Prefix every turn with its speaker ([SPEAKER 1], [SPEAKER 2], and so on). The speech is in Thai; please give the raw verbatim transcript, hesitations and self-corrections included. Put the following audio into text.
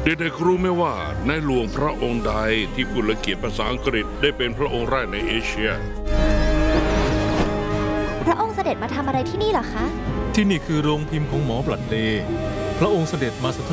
[SPEAKER 1] เด็กๆรู้ไหมว่าในหลวงพระองค์ใดที่พูดและเขียนภาษาอังกฤษได้เป็นพระองค์แรกในเอเชีย
[SPEAKER 2] พระองค์เสด็จมาทำอะไรที่นี่เหรอคะ
[SPEAKER 3] ที่นี่คือโรงพิมพ์ของหมอบลัดเลย์พระองค์เสด็จมาสนท